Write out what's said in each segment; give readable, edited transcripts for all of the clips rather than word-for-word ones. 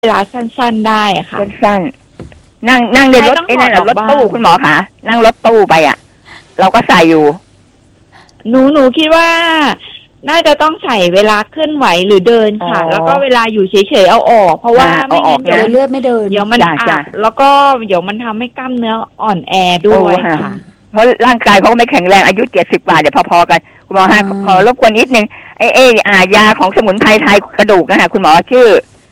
เวลาสั้นๆได้ค่ะสั้นๆนั่งในรถนั่นแหละรถตู้คุณหมอคะนั่งรถตู้ไปเราก็ใส่อยู่หนูคิดว่าน่าจะต้องใส่เวลาเคลื่อนไหวหรือเดินค่ะแล้วก็เวลาอยู่เฉยๆเอาออกเพราะว่าไม่งั้นเดี๋ยวเลือดไม่เดินเดี๋ยวมันอักแล้วก็เดี๋ยวมันทำให้กล้ามเนื้ออ่อนแอด้วยค่ะเพราะร่างกายเขาไม่แข็งแรงอายุ70 กว่าเดี๋ยวพอๆกันคุณหมอฮะขอรบกวนนิดนึงยาของสมุนไพรไทยกระดูกนะคะคุณหมอชื่อ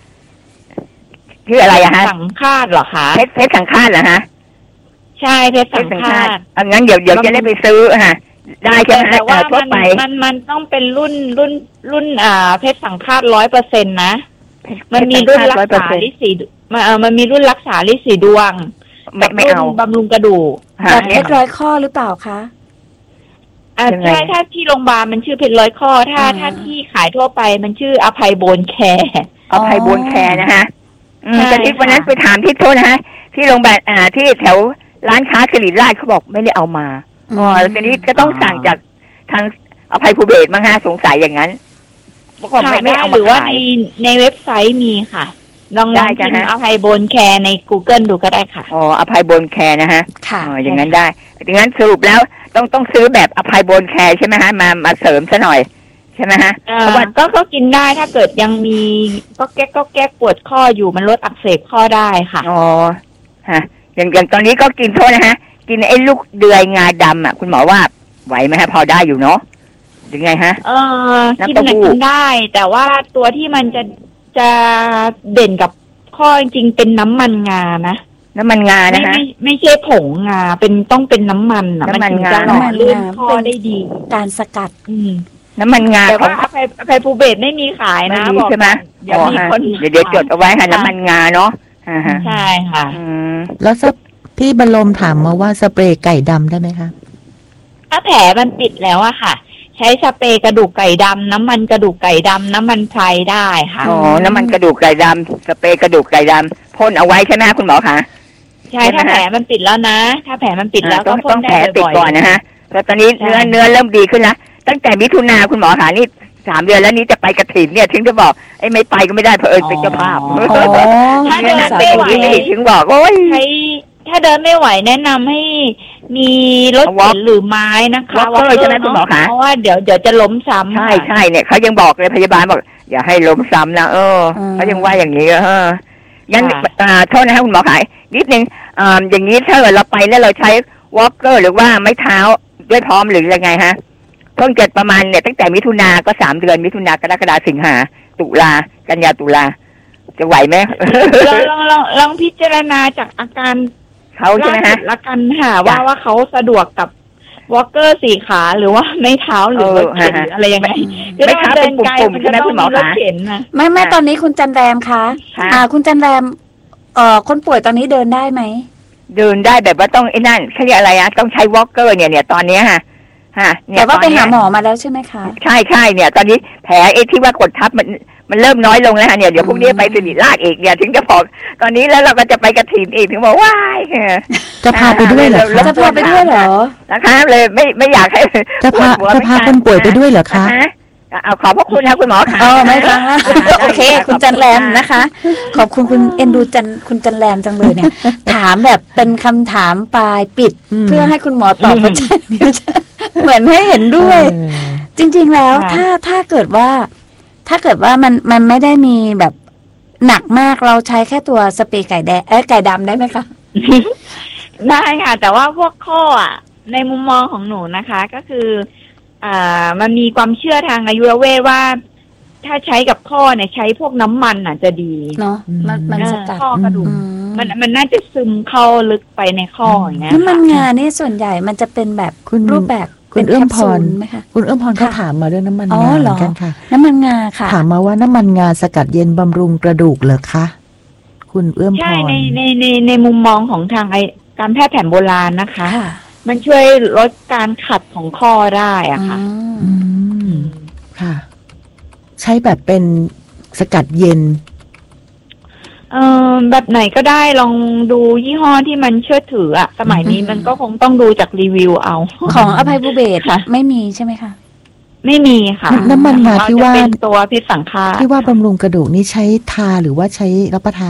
อะไรฮะสังฆาตเหรอคะเพชรสังฆาตเหรอฮะใช่เพชรสังฆาตงั้นเดี๋ยวจะได้ไปซื้อฮะได้ใช่ไหมแต่ว่ามันต้องเป็นรุ่นเพชรสังฆาต100%นะมันมีรุ่นรักษาลิสีมันมีรุ่นรักษาลิสีดวงไม่เอาบำรุงกระดูกแบบเพชรร้อยข้อหรือเปล่าคะใช่ถ้าที่โรงพยาบาลมันชื่อเพชรร้อยข้อถ้าที่ขายทั่วไปมันชื่ออภัยโบนแคร์อภัยโบนแคร์นะคะแต่ที่วันนั้นไปถามที่โทษนะฮะที่โรงพยาบาลที่แถวร้านค้าสิริราชเขาบอกไม่ได้เอามาแล้วทีนี้ก็ต้องสั่งจากทางอภัยภูเบศมั้งฮะสงสัยอย่างนั้นบอกว่าไม่เอาหรือว่าในเว็บไซต์มีค่ะลองพิมพ์อภัยโบนแคร์ใน Google ดูก็ได้ค่ะอภัยโบนแคร์นะฮะอย่างนั้นได้ดังนั้นสรุปแล้วต้องซื้อแบบอภัยโบนแคร์ใช่ไหมฮะมาเสริมซะหน่อยใช่ไหมฮะเพราะว่าก็กินได้ถ้าเกิดยังมีก็แก้ปวดข้ออยู่มันลดอักเสบข้อได้ค่ะฮะอย่างตอนนี้ก็กินโทษนะฮะกินไอ้ลูกเดือยงาดำคุณหมอว่าไหวไหมฮะพอได้อยู่เนาะยังไงฮะกินได้ แต่ว่าตัวที่มันจะเด่นกับข้อจริงๆเป็นน้ำมันงานะน้ำมันงานะฮะไม่ใช่ผงงาต้องเป็นน้ำมันมันถึงจะหล่อลื่นข้อได้ดีการสกัดน้ำมันงาแต่ว่าอภัยภูเบศไม่มีขายนะบอกใช่ไหมเดี๋ยวจดเอาไว้ค่ะน้ำมันงาเนาะใช่ค่ะแล้วพี่บรมถามมาว่าสเปรย์ไก่ดำได้ไหมคะถ้าแผลมันปิดแล้วอะค่ะใช้สเปรย์กระดูกไก่ดำน้ำมันกระดูกไก่ดำน้ำมันไพรได้ค่ะน้ำมันกระดูกไก่ดำสเปรย์กระดูกไก่ดำพ่นเอาไว้ใช่ไหมคุณหมอคะใช่ถ้าแผลมันปิดแล้วนะถ้าแผลมันปิดแล้วก็พ่นแผลปิดก่อนนะฮะแล้วตอนนี้เนื้อเริ่มดีขึ้นแล้วตั้งแต่มิถุนาคุณหมอคะนี่3 เดือนแล้วนี้จะไปกระถิ่นเนี่ยถึงจะบอกไม่ไปก็ไม่ได้เพราะเป็นเจ้าภาพถ้าเดินไม่ไหวถึงบอกโอ้ยถ้าเดินไม่ไหวแนะนำให้มีรถเข็นหรือไม้นะคะว่าใช่ไหมคุณหมอคะเพราะว่าเดี๋ยวจะล้มซ้ำใช่เนี่ยเขายังบอกเลยพยาบาลบอกอย่าให้ล้มซ้ำนะเขายังว่าอย่างนี้งั้นโทษนะครับคุณหมอขายนิดนึงอย่างนี้ถ้าเราไปแล้วเราใช้วอล์กเกอร์หรือว่าไม้เท้าด้วยพร้อมหรือยังไงฮะเพิ่งเกิดประมาณเนี่ยตั้งแต่มิถุนาก็3 เดือนมิถุนากรกฎาสิงหาตุลากันยาตุลาจะไหวไหมลองพิจารณาจากอาการเขาใช่ไหมฮะละกันค่ะว่าเขาสะดวกกับวอล์กเกอร์4 ขาหรือว่าไม่เท้าหรือรถเข็นอะไรยังไงไม่เท้าเป็นปุ่มๆใช่ไหมคุณหมอคะไม่ตอนนี้คุณจันแรมคะคุณจันแรมคนป่วยตอนนี้เดินได้ไหมเดินได้แบบว่าต้องนั่นเขาเรียกอะไรต้องใช้วอล์กเกอร์เนี่ยตอนนี้แต่ว่าไปหาหมอมาแล้วใช่ไหมคะใช่เนี่ยตอนนี้แผลที่ว่ากดทับมันเริ่มน้อยลงแล้วเนี่ยเดี๋ยวพรุ่งนี้ไปสิริราชอีกเนี่ยถึงจะบอกตอนนี้แล้วเราก็จะไปกระถิ่นอีกถึงบอกว้ายจะพาไปด้วยเหรอจะพาไปด้วยเหรอนะคะเลยไม่อยากให้จะพาคนป่วยไปด้วยเหรอคะเอาขอบพระคุณนะคุณหมอค่ะไม่ฟังแล้วโอเคคุณจันแรมนะคะขอบคุณเอ็นดูคุณจันแรมจังเลยเนี่ยถามแบบเป็นคำถามปลายปิดเพื่อให้คุณหมอตอบเหมือนให้เห็นด้วยจริงๆแล้วถ้าเกิดว่ามันไม่ได้มีแบบหนักมากเราใช้แค่ตัวสเปรย์ไก่ดำได้ไหมคะได้ค่ะแต่ว่าพวกข้อในมุมมองของหนูนะคะก็คือมันมีความเชื่อทางอายุรเวทว่าถ้าใช้กับข้อเนี่ยใช้พวกน้ำมันจะดีเนาะมันสกัดข้อกระดูกมันน่าจะซึมเข้าลึกไปในข้ออย่างเงี้ยน้ำมันงานี่ส่วนใหญ่มันจะเป็นแบบรูปแบบคุณเอื้อมพรไหมคะคุณเอื้อมพรเขาถามมาเรื่องน้ำมันงากันค่ะน้ำมันงาค่ะถามมาว่าน้ำมันงาสกัดเย็นบำรุงกระดูกเหรอคะคุณเอื้อมพรใช่ในมุมมองของทางการแพทย์แผนโบราณนะคะมันช่วยลดการขัดของข้อได้ค่ะค่ะใช้แบบเป็นสกัดเย็นแบบไหนก็ได้ลองดูยี่ห้อที่มันเชื่อถือสมัยนี้มันก็คงต้องดูจากรีวิวเอาของอภัยภูเบศไม่มีใช่ไหมคะไม่มีค่ะน้ำมันงาที่ว่าจะเป็นตัวพิษสังฆาตที่ว่าบำรุงกระดูกนี่ใช้ทาหรือว่าใช้รับประทาน